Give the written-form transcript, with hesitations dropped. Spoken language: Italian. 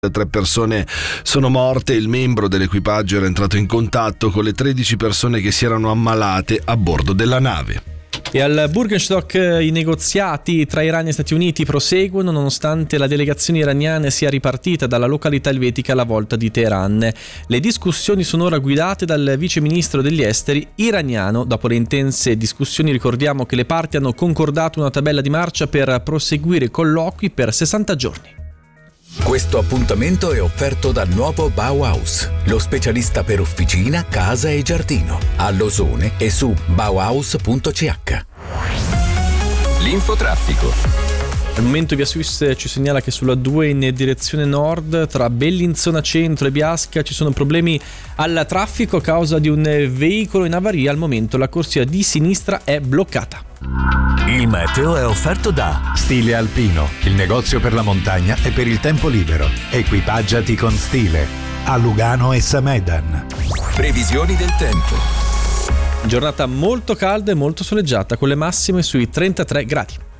3 persone sono morte. Il membro dell'equipaggio era entrato in contatto con le 13 persone che si erano ammalate a bordo della nave. E al Bürgenstock i negoziati tra Iran e Stati Uniti proseguono nonostante la delegazione iraniana sia ripartita dalla località elvetica alla volta di Teheran. Le discussioni sono ora guidate dal vice ministro degli esteri iraniano. Dopo le intense discussioni ricordiamo che le parti hanno concordato una tabella di marcia per proseguire i colloqui per 60 giorni. Questo appuntamento è offerto dal nuovo Bauhaus, lo specialista per officina, casa e giardino, a Losone e su bauhaus.ch. L'infotraffico. Al momento Via Suisse ci segnala che sulla 2 in direzione nord tra Bellinzona Centro e Biasca ci sono problemi al traffico a causa di un veicolo in avaria. Al momento la corsia di sinistra è bloccata. Il meteo è offerto da Stile Alpino, il negozio per la montagna e per il tempo libero. Equipaggiati con stile. A Lugano e Samedan. Previsioni del tempo. Giornata molto calda e molto soleggiata con le massime sui 33 gradi.